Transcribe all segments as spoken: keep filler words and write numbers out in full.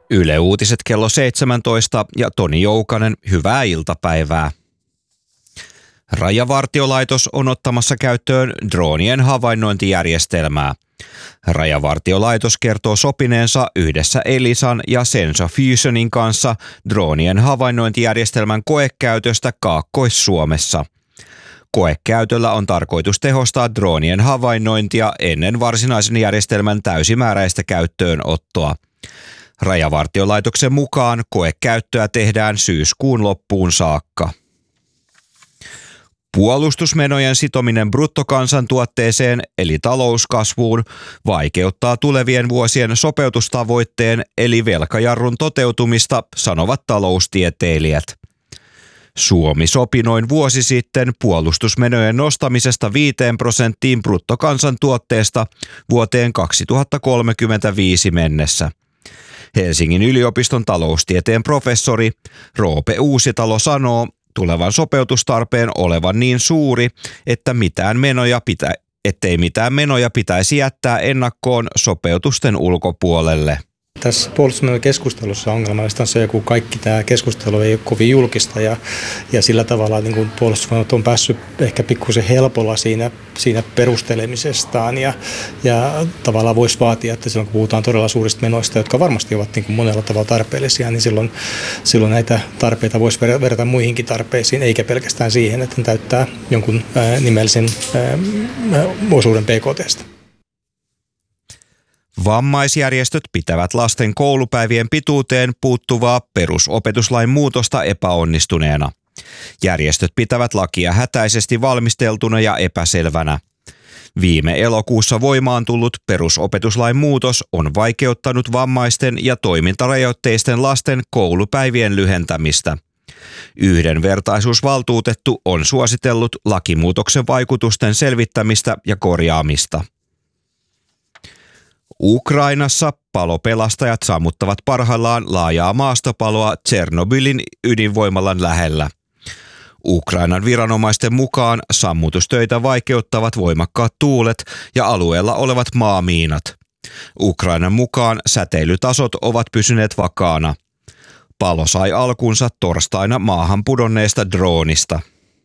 Yle Uutiset kello seitsemäntoista ja Toni Joukanen, hyvää iltapäivää. Rajavartiolaitos on ottamassa käyttöön droonien havainnointijärjestelmää. Rajavartiolaitos kertoo sopineensa yhdessä Elisan ja Sensa Fusionin kanssa droonien havainnointijärjestelmän koekäytöstä Kaakkois-Suomessa. Koekäytöllä on tarkoitus tehostaa droonien havainnointia ennen varsinaisen järjestelmän täysimääräistä käyttöönottoa. Rajavartiolaitoksen mukaan koekäyttöä tehdään syyskuun loppuun saakka. Puolustusmenojen sitominen bruttokansantuotteeseen eli talouskasvuun vaikeuttaa tulevien vuosien sopeutustavoitteen eli velkajarrun toteutumista, sanovat taloustieteilijät. Suomi sopi noin vuosi sitten puolustusmenojen nostamisesta viiteen prosenttiin bruttokansantuotteesta vuoteen kaksituhattakolmekymmentäviisi mennessä. Helsingin yliopiston taloustieteen professori Roope Uusitalo sanoo tulevan sopeutustarpeen olevan niin suuri, että mitään menoja pitä, ettei mitään menoja pitäisi jättää ennakkoon sopeutusten ulkopuolelle. Tässä puolustusmenojen keskustelussa ongelmallista on se, kun kaikki tämä keskustelu ei ole kovin julkista ja, ja sillä tavalla niin kuin puolustusmenot on päässyt ehkä pikkusen helpolla siinä, siinä perustelemisestaan ja, ja tavallaan voisi vaatia, että silloin kun puhutaan todella suurista menoista, jotka varmasti ovat niin kuin monella tavalla tarpeellisia, niin silloin, silloin näitä tarpeita voisi verrata muihinkin tarpeisiin, eikä pelkästään siihen, että ne täyttää jonkun ää, nimellisen ää, osuuden B K T:stä. Vammaisjärjestöt pitävät lasten koulupäivien pituuteen puuttuvaa perusopetuslain muutosta epäonnistuneena. Järjestöt pitävät lakia hätäisesti valmisteltuna ja epäselvänä. Viime elokuussa voimaan tullut perusopetuslain muutos on vaikeuttanut vammaisten ja toimintarajoitteisten lasten koulupäivien lyhentämistä. Yhdenvertaisuusvaltuutettu on suositellut lakimuutoksen vaikutusten selvittämistä ja korjaamista. Ukrainassa palopelastajat sammuttavat parhaillaan laajaa maastopaloa Tšernobylin ydinvoimalan lähellä. Ukrainan viranomaisten mukaan sammutustöitä vaikeuttavat voimakkaat tuulet ja alueella olevat maamiinat. Ukrainan mukaan säteilytasot ovat pysyneet vakaana. Palo sai alkunsa torstaina maahan pudonneesta droonista.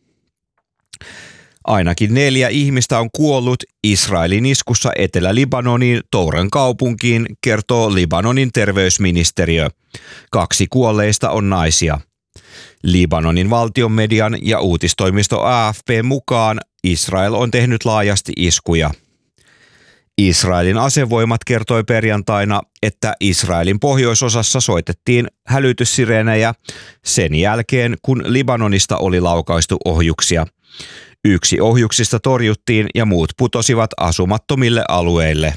Ainakin neljä ihmistä on kuollut Israelin iskussa Etelä-Libanoniin Touran kaupunkiin, kertoo Libanonin terveysministeriö. Kaksi kuolleista on naisia. Libanonin valtionmedian ja uutistoimisto A F P mukaan Israel on tehnyt laajasti iskuja. Israelin asevoimat kertoi perjantaina, että Israelin pohjoisosassa soitettiin hälytyssireenejä sen jälkeen, kun Libanonista oli laukaistu ohjuksia. Yksi ohjuksista torjuttiin ja muut putosivat asumattomille alueille.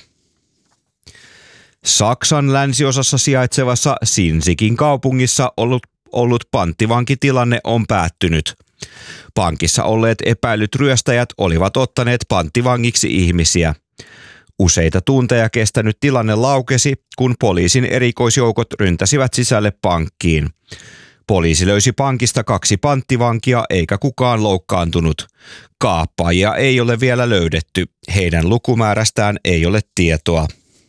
Saksan länsiosassa sijaitsevassa Sinzikin kaupungissa ollut, ollut panttivankitilanne on päättynyt. Pankissa olleet epäilyt ryöstäjät olivat ottaneet panttivangiksi ihmisiä. Useita tunteja kestänyt tilanne laukesi, kun poliisin erikoisjoukot ryntäsivät sisälle pankkiin. Poliisi löysi pankista kaksi panttivankia eikä kukaan loukkaantunut. Kaappaajia ei ole vielä löydetty. Heidän lukumäärästään ei ole tietoa.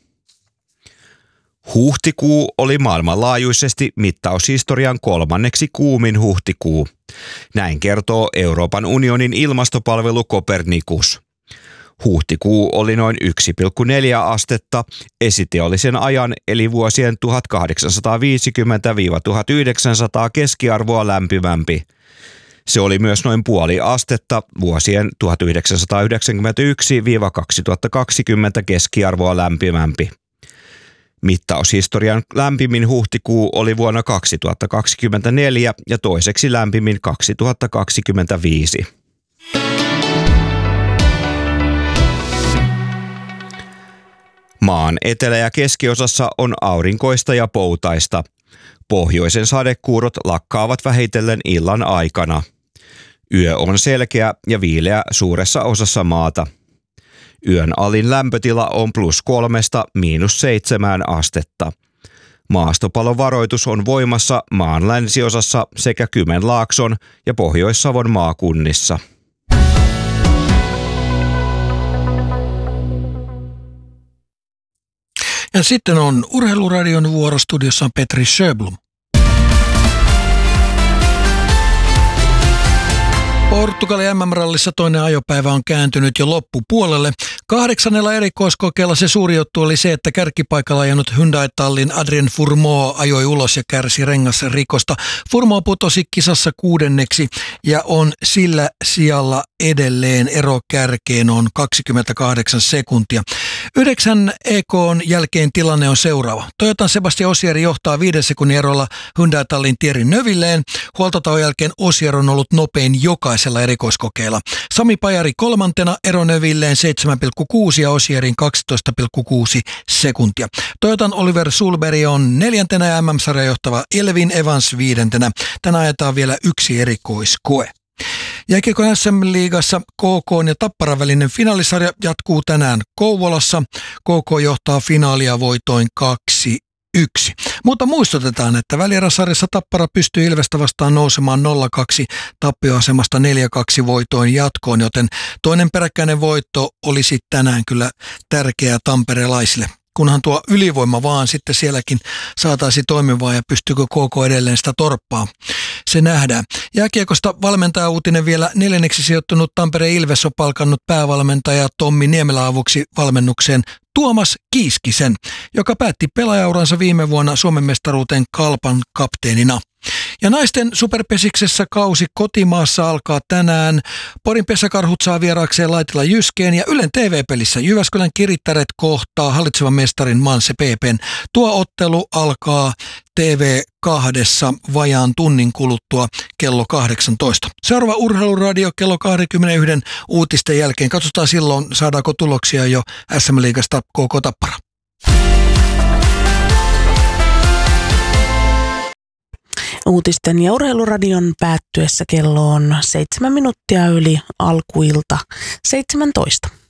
Huhtikuu oli maailmanlaajuisesti mittaushistorian kolmanneksi kuumin huhtikuu. Näin kertoo Euroopan unionin ilmastopalvelu Copernicus. Huhtikuu oli noin yksi pilkku neljä astetta esiteollisen ajan eli vuosien tuhatkahdeksansataaviisikymmentä - tuhatyhdeksänsataa keskiarvoa lämpimämpi. Se oli myös noin puoli astetta vuosien tuhatyhdeksänsataayhdeksänkymmentäyksi - kaksituhattakaksikymmentä keskiarvoa lämpimämpi. Mittaushistorian lämpimin huhtikuu oli vuonna kaksituhattakaksikymmentäneljä ja toiseksi lämpimin kaksituhattakaksikymmentäviisi. Maan etelä- ja keskiosassa on aurinkoista ja poutaista. Pohjoisen sadekuurot lakkaavat vähitellen illan aikana. Yö on selkeä ja viileä suuressa osassa maata. Yön alin lämpötila on plus kolmesta miinus seitsemään astetta. Maastopalovaroitus on voimassa maan länsiosassa sekä Kymenlaakson ja Pohjois-Savon maakunnissa. Ja sitten on Urheiluradion vuorostudiossa Petri Sjöblom. Portugalin M M-rallissa toinen ajopäivä on kääntynyt jo loppupuolelle. Kahdeksannella erikoiskokeella se suuri juttu oli se, että kärkipaikalla ajanut Hyundai-tallin Adrien Fourmaux ajoi ulos ja kärsi rengasrikosta. Fourmaux putosi kisassa kuudenneksi ja on sillä sijalla edelleen. Ero kärkeen on kaksikymmentäkahdeksan sekuntia. Yhdeksän E K:n jälkeen tilanne on seuraava. Toyotan Sebastian Ogier johtaa viiden sekunnin erolla Hyundai-tallin Thierry Neuvilleen. Huoltotauon jälkeen Ogier on ollut nopein jokaisella erikoiskokeella. Sami Pajari kolmantena, ero Neuvilleen seitsemän pilkku kuusi ja Ogierin kaksitoista pilkku kuusi sekuntia. Toyotan Oliver Sulberg on neljäntenä ja M M-sarjan johtava Elvin Evans viidentenä. Tänään ajetaan vielä yksi erikoiskoe. Jääkiekon S M-liigassa K K:n ja Tapparan välinen finaalisarja jatkuu tänään Kouvolassa. K K johtaa finaalia voitoin kaksi yksi. Mutta muistutetaan, että välieräsarjassa Tappara pystyy Ilvestä vastaan nousemaan nolla kaksi tappioasemasta neljä kaksi voitoin jatkoon, joten toinen peräkkäinen voitto olisi tänään kyllä tärkeää tamperelaisille. Kunhan tuo ylivoima vaan sitten sielläkin saataisiin toimivaa ja pystyykö K K edelleen sitä torppaa. Se nähdään. Jääkiekosta valmentaja uutinen vielä. Neljänneksi sijoittunut Tampereen Ilves on palkannut päävalmentaja Tommi Niemelä avuksi valmennukseen Tuomas Kiiskisen, joka päätti pelaajauransa viime vuonna Suomen mestaruuteen Kalpan kapteenina. Ja naisten superpesiksessä kausi kotimaassa alkaa tänään. Porin pesäkarhut saa vieraakseen Laitila Jyskeen ja Ylen T V-pelissä Jyväskylän Kirittäret kohtaa hallitsevan mestarin Manse P P:n. Tuo ottelu alkaa T V kahdessa vajaan tunnin kuluttua kello kahdeksantoista. Seuraava Urheiluradio kello kaksikymmentäyksi uutisten jälkeen. Katsotaan silloin, saadaanko tuloksia jo S M-liigasta K K Tappara. Uutisten ja Urheiluradion päättyessä kello on seitsemän minuuttia yli alkuilta seitsemäntoista.